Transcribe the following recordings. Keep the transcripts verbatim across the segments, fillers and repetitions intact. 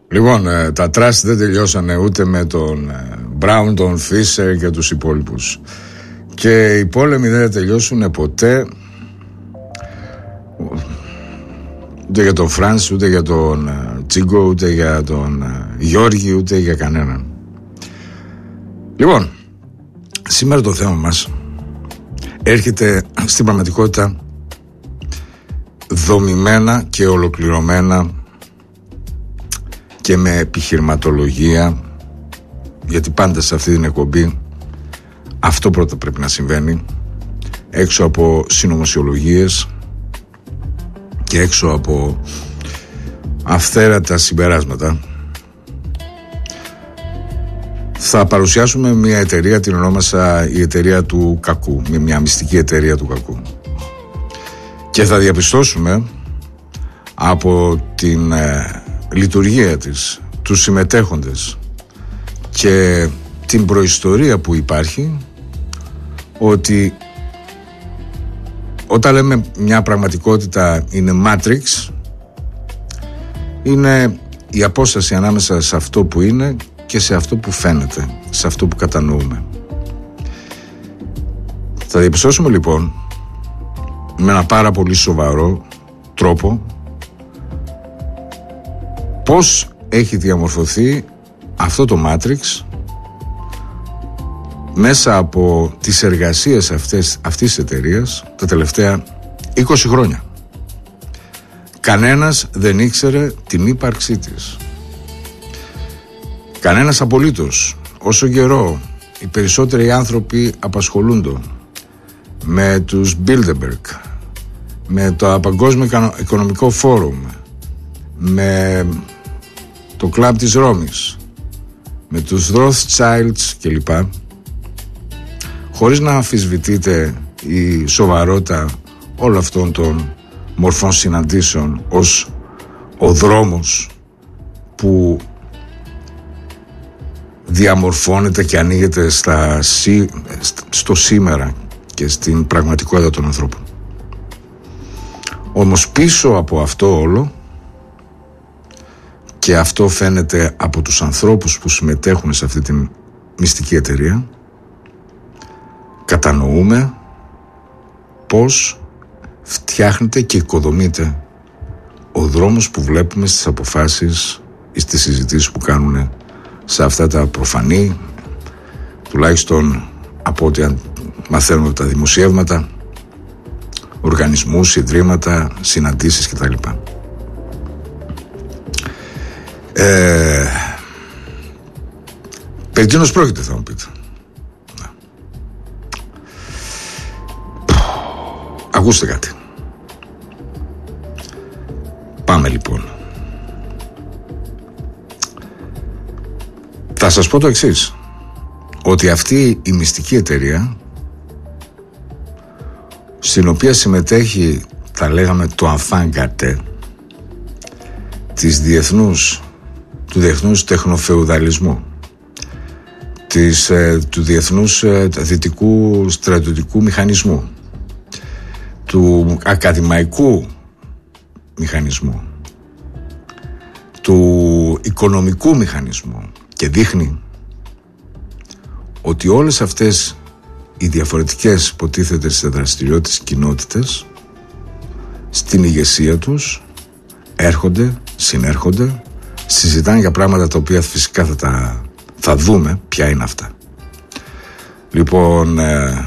Λοιπόν, τα τραστ δεν τελειώσανε ούτε με τον Μπράουν, τον Φίσερ και τους υπόλοιπους. Και οι πόλεμοι δεν θα τελειώσουν ποτέ, ούτε για τον Φρανς, ούτε για τον Τσίγκο, ούτε για τον Γιώργη, ούτε για κανέναν. Λοιπόν, σήμερα το θέμα μας έρχεται στην πραγματικότητα δομημένα και ολοκληρωμένα και με επιχειρηματολογία, γιατί πάντα σε αυτή την εκπομπή αυτό πρώτα πρέπει να συμβαίνει, έξω από συνωμοσιολογίες και έξω από αυθαίρετα συμπεράσματα. Θα παρουσιάσουμε μια εταιρεία, την ονόμασα η εταιρεία του κακού, μια μυστική εταιρεία του κακού, και θα διαπιστώσουμε από την ε, λειτουργία της, τους συμμετέχοντες και την προϊστορία που υπάρχει, ότι όταν λέμε μια πραγματικότητα είναι Matrix, είναι η απόσταση ανάμεσα σε αυτό που είναι και σε αυτό που φαίνεται, σε αυτό που κατανοούμε. Θα διαπιστώσουμε λοιπόν με ένα πάρα πολύ σοβαρό τρόπο πώς έχει διαμορφωθεί αυτό το Matrix μέσα από τις εργασίες αυτές, αυτής της εταιρείας τα τελευταία είκοσι χρόνια. Κανένας δεν ήξερε την ύπαρξή της. Κανένας απολύτως. Όσο καιρό οι περισσότεροι άνθρωποι απασχολούνται με τους Bilderberg, με το Παγκόσμιο Οικονομικό Φόρουμ, με το κλαμπ της Ρώμης, με τους Rothschilds κλπ, χωρίς να αμφισβητείτε η σοβαρότητα όλων αυτών των μορφών συναντήσεων ως ο δρόμος που διαμορφώνεται και ανοίγεται στα, στο σήμερα και στην πραγματικότητα των ανθρώπων. Όμως πίσω από αυτό όλο, και αυτό φαίνεται από τους ανθρώπους που συμμετέχουν σε αυτή την μυστική εταιρεία, κατανοούμε πώς φτιάχνεται και οικοδομείται ο δρόμος που βλέπουμε στις αποφάσεις ή στις συζητήσεις που κάνουν σε αυτά τα προφανή, τουλάχιστον από ό,τι μαθαίνουμε από τα δημοσιεύματα, οργανισμούς, ιδρύματα, συναντήσεις κτλ. Ε, περί τίνος πρόκειται, θα μου πείτε. Ακούστε κάτι. Πάμε λοιπόν. Θα σας πω το εξής, ότι αυτή η μυστική εταιρεία, στην οποία συμμετέχει, θα λέγαμε, το enfant gâté της διεθνούς, του διεθνούς τεχνοφεουδαλισμού, της, ε, του διεθνούς ε, δυτικού στρατιωτικού μηχανισμού, του ακαδημαϊκού μηχανισμού, του οικονομικού μηχανισμού, και δείχνει ότι όλες αυτές οι διαφορετικές υποτίθεται σε δραστηριότητες κοινότητες στην ηγεσία τους έρχονται, συνέρχονται, συζητάνε για πράγματα τα οποία φυσικά θα, τα, θα δούμε ποια είναι αυτά. Λοιπόν, ε,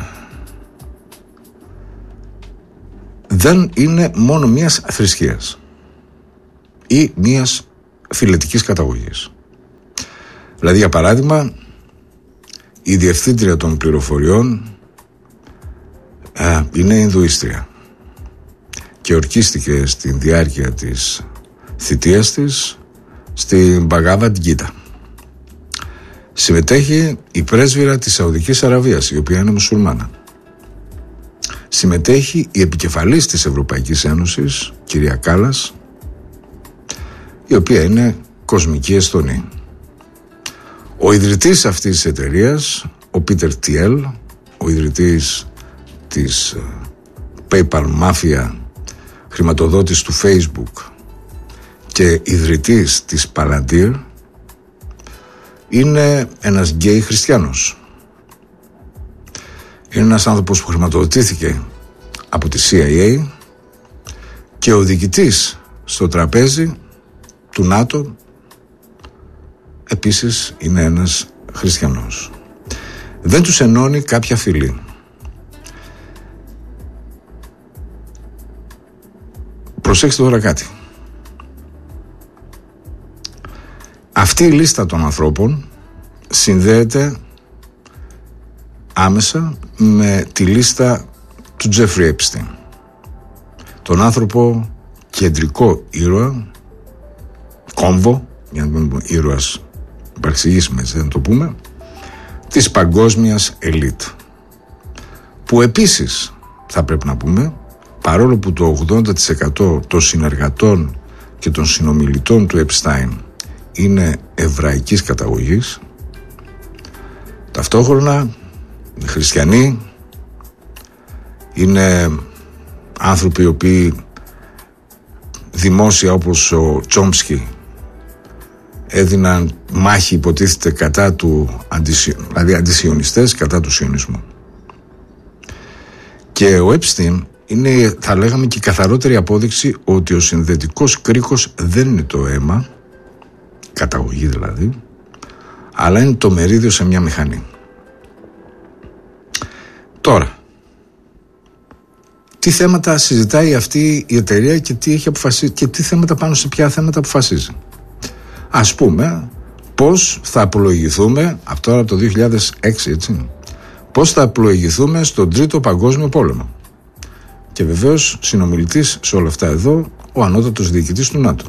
δεν είναι μόνο μιας θρησκείας ή μιας φιλετικής καταγωγής. Δηλαδή, για παράδειγμα, η διευθύντρια των πληροφοριών ε, είναι Ινδουίστρια και ορκίστηκε στη διάρκεια της θητείας της στην Μπαγάβαντ Γκίτα. Συμμετέχει η πρέσβυρα της Σαουδικής Αραβίας, η οποία είναι μουσουλμάνα. Συμμετέχει η επικεφαλής της Ευρωπαϊκής Ένωσης, κυρία Κάλλας, η οποία είναι κοσμική Εστονή. Ο ιδρυτής αυτής της εταιρείας, ο Πίτερ Τιέλ, ο ιδρυτής της PayPal Mafia, χρηματοδότης του Facebook και ιδρυτής της Palantir είναι ένας γκέι χριστιανός. Είναι ένας άνθρωπος που χρηματοδοτήθηκε από τη σι άι έι και ο διοικητής στο τραπέζι του ΝΑΤΟ επίσης είναι ένας χριστιανός. Δεν τους ενώνει κάποια φυλή. Προσέξτε τώρα κάτι. Αυτή η λίστα των ανθρώπων συνδέεται άμεσα με τη λίστα του Τζέφρι Έπστιν, τον άνθρωπο κεντρικό ήρωα, κόμβο, για να μην πούμε ήρωας, υπαρξηγήσουμε έτσι, δεν το πούμε, της παγκόσμιας ελίτ, που επίσης θα πρέπει να πούμε, παρόλο που το ογδόντα τοις εκατό των συνεργατών και των συνομιλητών του Επστάιν είναι εβραϊκής καταγωγής, ταυτόχρονα είναι χριστιανοί, είναι άνθρωποι οι οποίοι δημόσια, όπως ο Τσόμσκι, έδιναν μάχη, υποτίθεται, κατά του, δηλαδή αντισιωνιστές, κατά του σιωνισμού. Και ο Έπστιν είναι, θα λέγαμε, και η καθαρότερη απόδειξη ότι ο συνδετικός κρίκος δεν είναι το αίμα, καταγωγή δηλαδή, αλλά είναι το μερίδιο σε μια μηχανή. Τώρα, τι θέματα συζητάει αυτή η εταιρεία και τι έχει αποφασίσει και τι θέματα, πάνω σε ποια θέματα αποφασίζει. Ας πούμε, πώς θα απολογηθούμε, αυτό από το δύο χιλιάδες έξι, έτσι, πώς θα απολογηθούμε στον Τρίτο Παγκόσμιο Πόλεμο. Και βεβαίως συνομιλητής σε όλα αυτά εδώ, ο ανώτατος διοικητής του ΝΑΤΟ.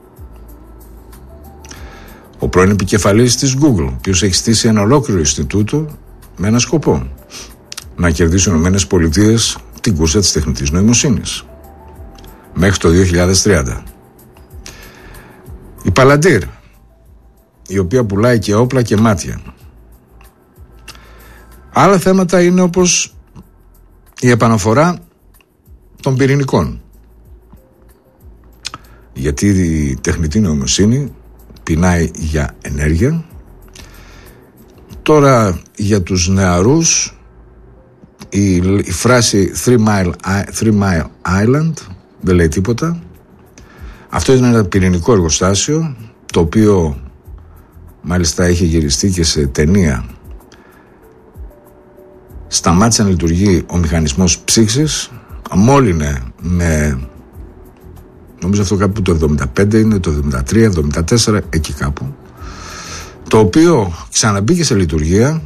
Ο πρώην επικεφαλής της Google, ο οποίος έχει στήσει ένα ολόκληρο Ινστιτούτο με ένα σκοπό: να κερδίσουν οι Ηνωμένες Πολιτείες την κούρσα της τεχνητής νοημοσύνης μέχρι το δύο χιλιάδες τριάντα. Η Palantir, η οποία πουλάει και όπλα και μάτια. Άλλα θέματα είναι όπως η επαναφορά των πυρηνικών, γιατί η τεχνητή νοημοσύνη πεινάει για ενέργεια. Τώρα για τους νεαρούς η, η φράση three mile, three mile Island δεν λέει τίποτα. Αυτό είναι ένα πυρηνικό εργοστάσιο, το οποίο μάλιστα είχε γυριστεί και σε ταινία. Σταμάτησε να λειτουργεί ο μηχανισμός ψήξης, αμόλυνε με, νομίζω αυτό κάπου το εβδομήντα πέντε είναι, το εβδομήντα τρία εβδομήντα τέσσερα, εκεί κάπου, το οποίο ξαναμπήκε σε λειτουργία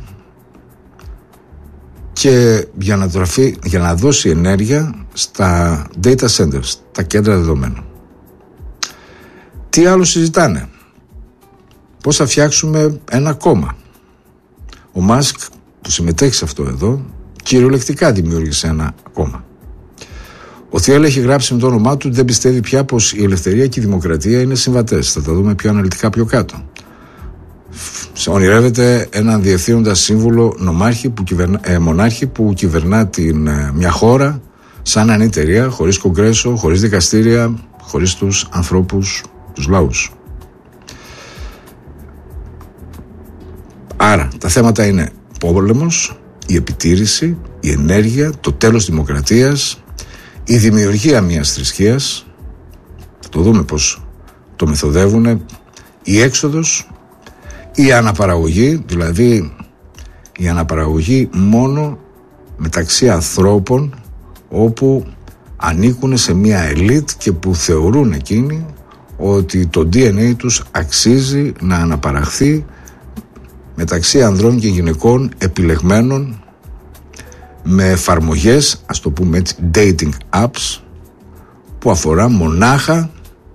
και για να, τραφεί, για να δώσει ενέργεια στα data centers, τα κέντρα δεδομένων. Τι άλλο συζητάνε? Πώς θα φτιάξουμε ένα κόμμα. Ο Μάσκ, που συμμετέχει σε αυτό εδώ, κυριολεκτικά δημιούργησε ένα κόμμα. Ο Θιέλ έχει γράψει με το όνομά του ότι δεν πιστεύει πια πως η ελευθερία και η δημοκρατία είναι συμβατές. Θα τα δούμε πιο αναλυτικά πιο κάτω. Ονειρεύεται έναν διευθύνοντα σύμβουλο νομάρχη που κυβερνά, ε, μονάρχη που κυβερνά την, ε, μια χώρα σαν να είναι εταιρεία, χωρίς κογκρέσο, χωρίς δικαστήρια, χωρίς τους ανθρώπους, τους λαούς. Άρα τα θέματα είναι πόλεμος, η επιτήρηση, η ενέργεια, το τέλος της δημοκρατίας, η δημιουργία μιας θρησκείας, θα το δούμε πως το μεθοδεύουν, η έξοδος, η αναπαραγωγή, δηλαδή η αναπαραγωγή μόνο μεταξύ ανθρώπων όπου ανήκουν σε μια ελίτ και που θεωρούν εκείνοι ότι το ντι εν έι τους αξίζει να αναπαραχθεί μεταξύ ανδρών και γυναικών επιλεγμένων με εφαρμογές, ας το πούμε έτσι, dating apps, που αφορά μονάχα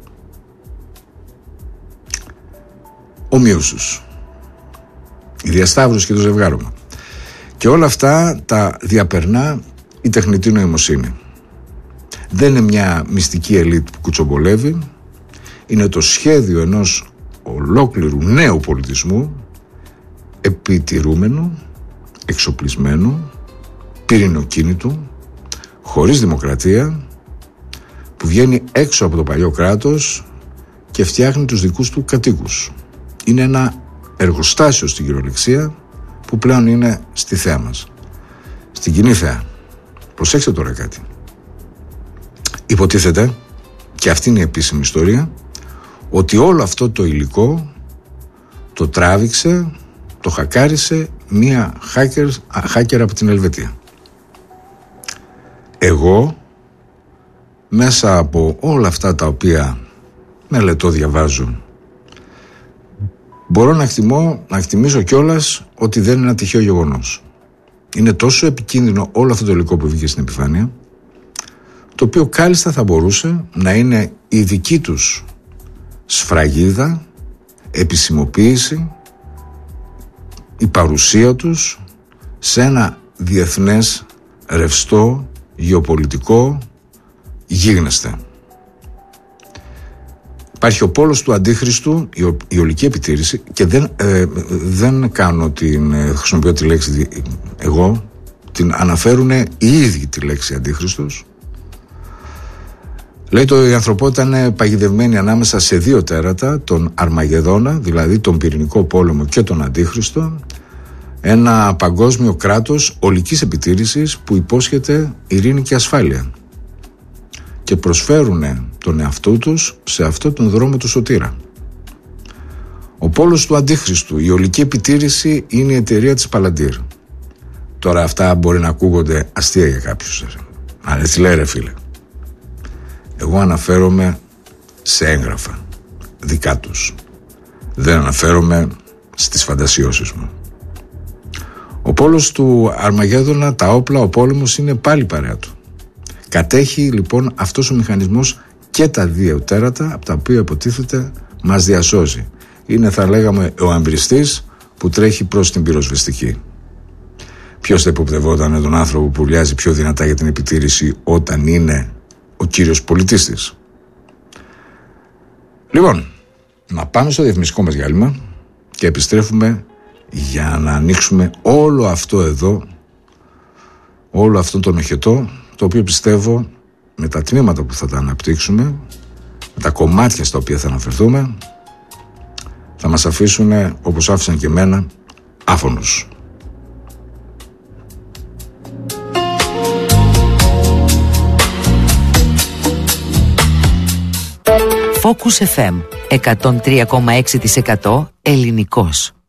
ομοίωσους, η διασταύρωση και το ζευγάρωμα. Και όλα αυτά τα διαπερνά η τεχνητή νοημοσύνη. Δεν είναι μια μυστική ελίτ που κουτσομπολεύει, είναι το σχέδιο ενός ολόκληρου νέου πολιτισμού, επιτηρούμενου, εξοπλισμένου, πυρηνοκίνητου, χωρίς δημοκρατία, που βγαίνει έξω από το παλιό κράτος και φτιάχνει τους δικούς του κατοίκους. Είναι ένα εργοστάσιο στην κυριολεξία που πλέον είναι στη θέα μας, στην κοινή θέα. Προσέξτε τώρα κάτι. Υποτίθεται, και αυτή είναι η επίσημη ιστορία, ότι όλο αυτό το υλικό το τράβηξε, το χακάρισε μία hacker, hacker από την Ελβετία. Εγώ, μέσα από όλα αυτά τα οποία μελετώ, διαβάζω, μπορώ να εκτιμώ, να εκτιμήσω κιόλας ότι δεν είναι ένα τυχαίο γεγονός. Είναι τόσο επικίνδυνο όλο αυτό το υλικό που βγήκε στην επιφάνεια, το οποίο κάλλιστα θα μπορούσε να είναι η δική τους σφραγίδα, επισημοποίηση, η παρουσία τους σε ένα διεθνές ρευστό γεωπολιτικό γίγνεσθε. Υπάρχει ο πόλος του αντίχριστου, η, η ολική επιτήρηση, και δεν, ε, δεν κάνω την, ε, χρησιμοποιώ τη λέξη εγώ, την αναφέρουν οι ίδιοι τη λέξη αντίχριστος. Λέει το η ανθρωπότητα είναι παγιδευμένη ανάμεσα σε δύο τέρατα, τον Αρμαγεδόνα, δηλαδή τον πυρηνικό πόλεμο, και τον Αντίχριστο, ένα παγκόσμιο κράτος ολικής επιτήρησης που υπόσχεται ειρήνη και ασφάλεια, και προσφέρουν τον εαυτό τους σε αυτόν τον δρόμο του σωτήρα. Ο πόλος του Αντίχριστου, η ολική επιτήρηση, είναι η εταιρεία της Palantir. Τώρα αυτά μπορεί να ακούγονται αστεία για κάποιους, αλλά τι λέει ρε φίλε. Εγώ αναφέρομαι σε έγγραφα δικά τους. Δεν αναφέρομαι στις φαντασιώσεις μου. Ο πόλος του Αρμαγέδωνα, τα όπλα, ο πόλεμος είναι πάλι παρέα του. Κατέχει λοιπόν αυτός ο μηχανισμός και τα δύο τέρατα από τα οποία υποτίθεται μας διασώζει. Είναι, θα λέγαμε, ο αμπριστής που τρέχει προς την πυροσβεστική. Ποιος θα υποπτευόταν τον άνθρωπο που ουρλιάζει πιο δυνατά για την επιτήρηση όταν είναι ο κύριος πολιτής της? Λοιπόν, να πάμε στο διαφημιστικό μας διάλειμμα και επιστρέφουμε για να ανοίξουμε όλο αυτό εδώ, όλο αυτό το νοχετό, το οποίο πιστεύω με τα τμήματα που θα τα αναπτύξουμε, με τα κομμάτια στα οποία θα αναφερθούμε, θα μας αφήσουν, όπως άφησαν και εμένα, άφωνους. Focus εφ εμ εκατόν τρία κόμμα έξι τοις εκατό ελληνικός.